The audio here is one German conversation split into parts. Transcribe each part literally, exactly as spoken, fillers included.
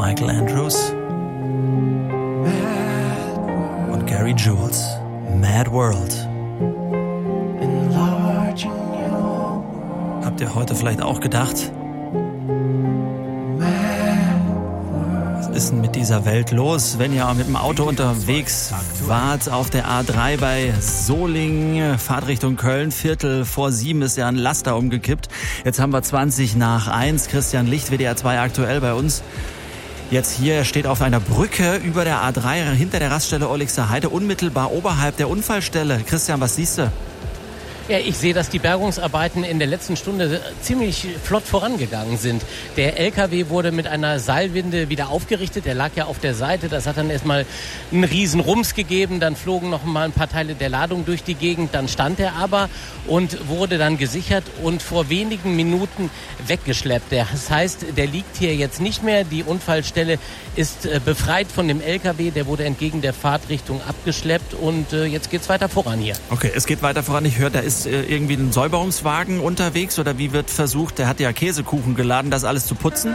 Michael Andrews und Gary Jules. Mad World. Habt ihr heute vielleicht auch gedacht, was ist denn mit dieser Welt los? Wenn ihr mit dem Auto unterwegs wart auf der A drei bei Solingen, Fahrt Richtung Köln, Viertel vor sieben ist ja ein Laster umgekippt. Jetzt haben wir zwanzig nach eins. Christian Licht, W D R zwei aktuell bei uns. Jetzt hier, er steht auf einer Brücke über der A drei hinter der Raststelle Olixer Heide, unmittelbar oberhalb der Unfallstelle. Christian, was siehst du? Ja, ich sehe, dass die Bergungsarbeiten in der letzten Stunde ziemlich flott vorangegangen sind. Der L K W wurde mit einer Seilwinde wieder aufgerichtet. Der lag ja auf der Seite. Das hat dann erstmal einen riesen Rums gegeben. Dann flogen noch mal ein paar Teile der Ladung durch die Gegend. Dann stand er aber und wurde dann gesichert und vor wenigen Minuten weggeschleppt. Das heißt, der liegt hier jetzt nicht mehr. Die Unfallstelle ist befreit von dem L K W. Der wurde entgegen der Fahrtrichtung abgeschleppt und jetzt geht's weiter voran hier. Okay, es geht weiter voran. Ich höre, da ist irgendwie ein Säuberungswagen unterwegs oder wie wird versucht, der hat ja Käsekuchen geladen, das alles zu putzen?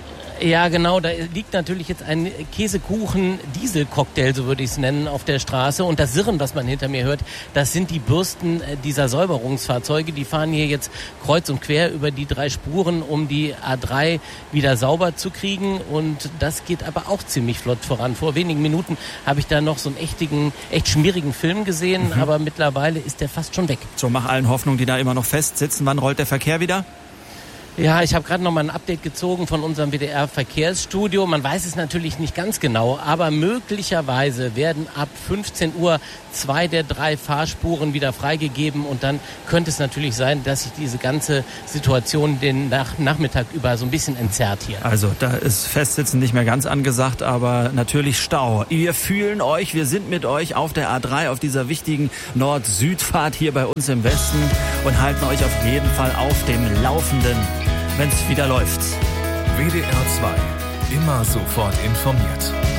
Ja, genau, da liegt natürlich jetzt ein Käsekuchen-Diesel-Cocktail, so würde ich es nennen, auf der Straße. Und das Sirren, was man hinter mir hört, das sind die Bürsten dieser Säuberungsfahrzeuge. Die fahren hier jetzt kreuz und quer über die drei Spuren, um die A drei wieder sauber zu kriegen. Und das geht aber auch ziemlich flott voran. Vor wenigen Minuten habe ich da noch so einen echtigen, echt schmierigen Film gesehen, mhm. aber mittlerweile ist der fast schon weg. So, mach allen Hoffnung, die da immer noch festsitzen. Wann rollt der Verkehr wieder? Ja, ich habe gerade noch mal ein Update gezogen von unserem W D R-Verkehrsstudio. Man weiß es natürlich nicht ganz genau, aber möglicherweise werden ab fünfzehn Uhr zwei der drei Fahrspuren wieder freigegeben und dann könnte es natürlich sein, dass sich diese ganze Situation den Nach- Nachmittag über so ein bisschen entzerrt hier. Also da ist Festsitzen nicht mehr ganz angesagt, aber natürlich Stau. Wir fühlen euch, wir sind mit euch auf der A drei, auf dieser wichtigen Nord-Süd-Fahrt hier bei uns im Westen und halten euch auf jeden Fall auf dem Laufenden, wenn es wieder läuft. W D R zwei. Immer sofort informiert.